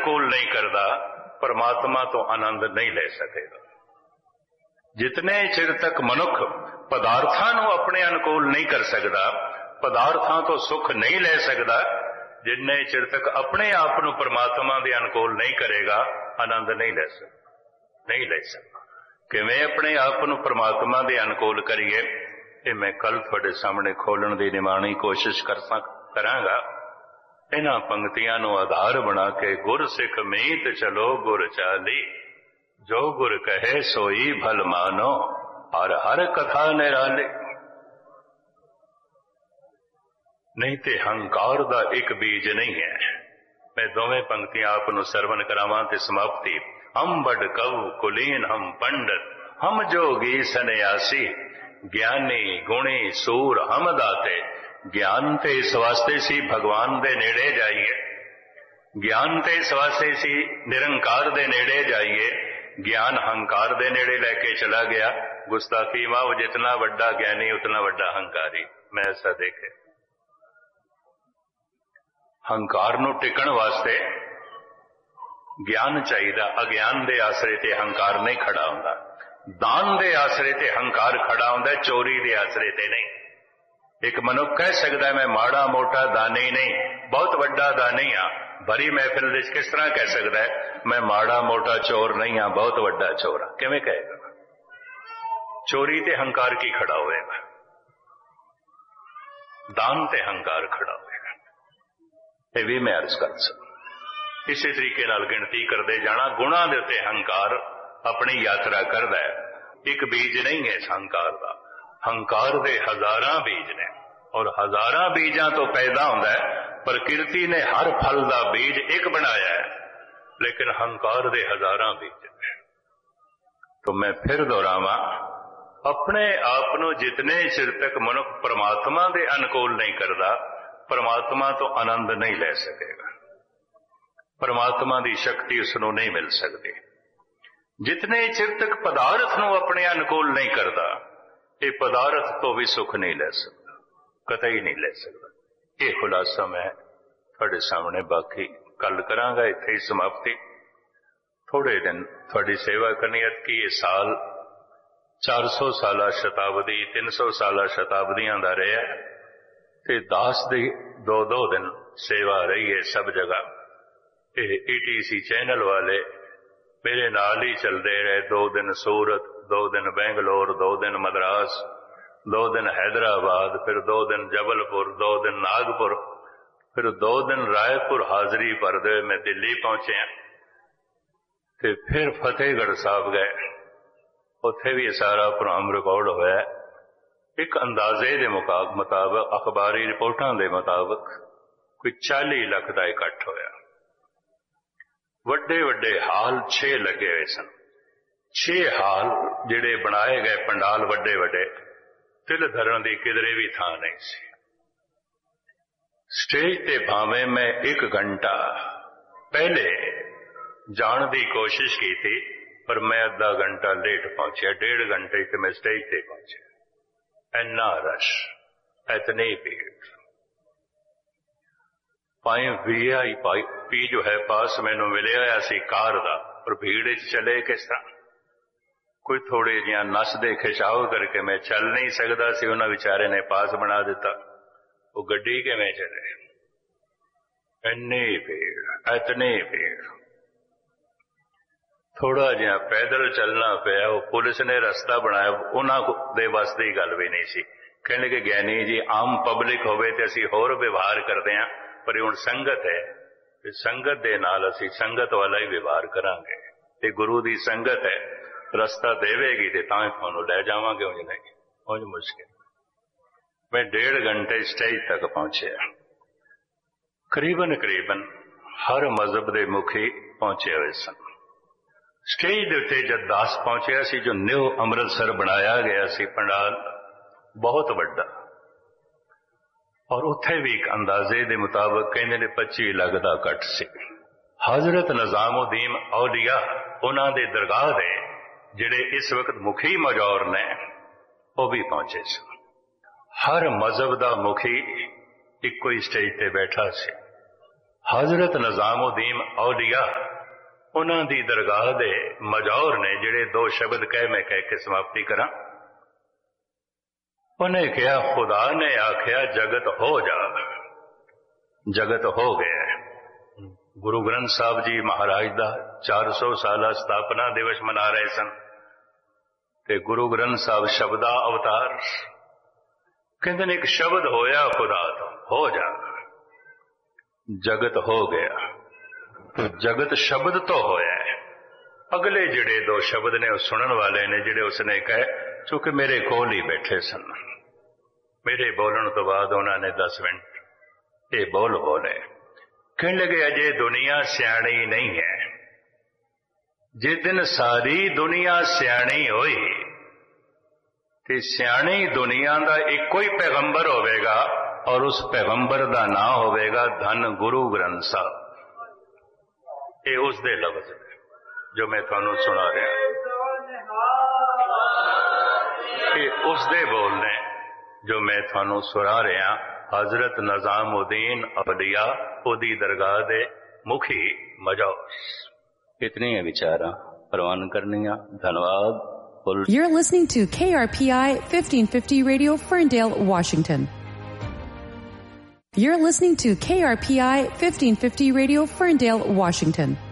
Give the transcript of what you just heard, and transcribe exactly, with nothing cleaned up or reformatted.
अनुकूल नहीं करता परमात्मा तो आनंद नहीं ले सकेगा। जितने चिर तक मनुख पदार्थां नूं अपने अनुकूल नहीं कर सकता, पदार्थां तो सुख नहीं ले सकता, जिन्ने चिर तक अपने आप नूं परमात्मा दे अनुकूल नहीं करेगा आनंद नहीं ले सकता नहीं ले सकता। किवें अपने आप नूं परमात्मा दे अनुकूल करिए, ये मैं कल तुहाडे सामने खोलण दी निमाणी कोशिश कर सक करांगा। इन्हां पंक्तियां नूं आधार बना के गुर सिख मीत चलो गुर चाली, जो गुर कहे सोई भल मानो, हर हर कथा निराली। नहीं ते हंकार दा एक बीज नहीं है। मैं दोवें पंक्तियां आप नूं सरवण करावां ते समाप्ति। हम बड़ कवि कुलीन हम पंडित, हम जोगी सन्यासी, ज्ञानी गुणी सूर हम दाते। ज्ञान ते इस वास्ते सी भगवान दे नेड़े जाइए, ज्ञान ते इस वास्ते सी निरंकार दे नेड़े जाइए। ज्ञान हंकार दे नेड़े लेके चला गया। गुस्ताखी माओ, जितना बड़ा ज्ञानी उतना बड़ा हंकारी। मैं ऐसा देखे हंकार नूं टिकण वास्ते ज्ञान चाहिए। अज्ञान दे आसरे ते हंकार नहीं खड़ा हुंदा। दान दे आसरे ते हंकार खड़ा हुंदा, चोरी दे आसरे ते नहीं। एक मनुख कह सकता है मैं माड़ा मोटा दानी नहीं, बहुत वड्डा दानी हाँ। भरी महफिल विच किस तरह कह सकता है मैं माड़ा मोटा चोर नहीं हाँ, बहुत वड्डा चोर हाँ? किवें कहेगा? चोरी ते हंकार की खड़ा होएगा, दान ते हंकार खड़ा होएगा। ये भी मैं अर्ज कर सकता। इसी तरीके नाल गिनती करते जाना। गुणा दे उत्ते हंकार अपनी यात्रा करदा है। एक बीज नहीं है इस हंकार का। हंकार दे हजारां बीज ने, और हजारां बीजां तो पैदा होंदा है। प्रकृति ने हर फल का बीज एक बनाया है, लेकिन हंकार दे हजारां बीज ने। तो मैं फिर दोहरावां, अपने आप नूं जितने चिर तक मनुख परमात्मा दे अनुकूल नहीं करता, परमात्मा तो आनंद नहीं ले सकेगा। परमात्मा की शक्ति उसनूं नहीं मिल सकती। जितने चिर तक पदार्थ नूं अपने अनुकूल नहीं करता, ये पदार्थ तो भी सुख नहीं ले सकता, कतई नहीं ले सकता। ये खुलासा मैं थोड़े सामने बाकी कल करांगा। इत्थे ही समाप्ति। थोड़े दिन थोड़ी सेवा करनी। कि ये साल चार सौ साला शताब्दी तीन सौ साला शताब्दियां दा रहा है, ते दास दी दो दो दिन सेवा रही है सब जगह। ये ई टी सी चैनल वाले मेरे नाल ही चलते रहे। दो दिन सूरत, दो दिन बेंगलोर, दो दिन मद्रास, दो दिन हैदराबाद, फिर दो दिन जबलपुर, दो दिन नागपुर, फिर दो दिन रायपुर हाजरी भरदे मैं दिल्ली पहुंचे। ते फिर फतेहगढ़ साहब गए, उत्थे भी सारा प्रोग्राम रिकॉर्ड होया। एक अंदाजे के मुताबिक अखबारी रिपोर्टां के मुताबिक कोई चाली लाख का इकट्ठ होया। वड्डे वड्डे हाल छे लगे हुए सन। छे हाल जिहड़े बनाए गए पंडाल वड्डे वड्डे, तिल धरन की किधरे भी थां नहीं सी। स्टेज ते भावें मैं एक घंटा पहले जाने की कोशिश की थी, पर मैं अद्धा घंटा लेट पहुंचा। डेढ़ घंटे से मैं स्टेज ते पहुंचा। इन्ना रश, इतनी भीड़। पाए वी आई पी जो है पास मैनू मिले हुआ सी कार का, पर भीड़ च चले किस तरह? कोई थोड़े जिहा नसदे खिचाव करके मैं चल नहीं सकता सी, उन्होंने बेचारे ने पास बना दिता। वो गड्डी किवें चले? इन्नी भीड़, इतनी भीड़। थोड़ा जिहा पैदल चलना पिया। वो पुलिस ने रास्ता बनाया, उन्होंने बस की गल भी नहीं सी। कहने के ज्ञानी जी आम पब्लिक होवे ते असीं होर व्यवहार करते हैं, पर हुण संगत है, संगत दे नाल असीं संगत वाला ही व्यवहार करांगे। ते गुरु दी संगत है, रास्ता देवेगी ते तां तुहानूं लै जावांगे, उंज नहीं, उंज मुश्किल। मैं डेढ़ घंटे स्टेज तक पहुंचे। करीबन करीबन हर मजहब के मुखी पहुंचे हुए सन। स्टेज के उत्ते जब दास पहुंचे सी, जो न्यू अमृतसर बनाया गया सी पंडाल, बहुत बड़ा, और उत्थे भी एक अंदाजे के मुताबिक कहने ने पच्ची लाख का इकट्ठ सी। हजरत निजामुद्दीन औलिया उन्हां दे दरगाह दे जिहड़े इस वक्त मुखी मौजूद ने, वो भी पहुंचे सन। हर मजहब का मुखी इको ही स्टेज ते बैठा सी। हजरत निजामुद्दीन औलिया उन्हां दी दरगाह दे मजौर ने जिहड़े दो शब्द कह मैं कह के समाप्ति करा। उन्हें कहा खुदा ने आख्या जगत हो जा, जगत हो गया। गुरु ग्रंथ साहब जी महाराज दा चार सौ साला स्थापना दिवस मना रहे सन ते गुरु ग्रंथ साहब शब्दा अवतार कहते एक शब्द होया खुदा तो हो जा, जगत हो गया। तो जगत शब्द तो होया है। अगले जिहड़े दो शब्द ने सुनने वाले ने जिहड़े उसने कहे, चूंकि मेरे कोल ही बैठे सन, मेरे बोलने तो बाद उन्होंने दस मिनट ये बोल बोले। कहने लगे अजे दुनिया सियाणी नहीं है। जिस दिन सारी दुनिया सियाणी होई ते सियाणी दुनिया का एको ही पैगंबर होवेगा और उस पैगंबर का नाम होवेगा धन गुरु ग्रंथ साहब। ये उस दे लफ्ज जो मैं थानू सुना रहा, ये उस दे बोलने जो मैं थानू सुना रहा। हजरत निजामुद्दीन औलिया ओदी दरगाह दे मुखी मजौर। इतनी है विचारा प्रवान करनिया। धन्यवाद। You're listening to K R P I fifteen fifty Radio, Ferndale, Washington. You're listening to K R P I fifteen fifty Radio, Ferndale, Washington.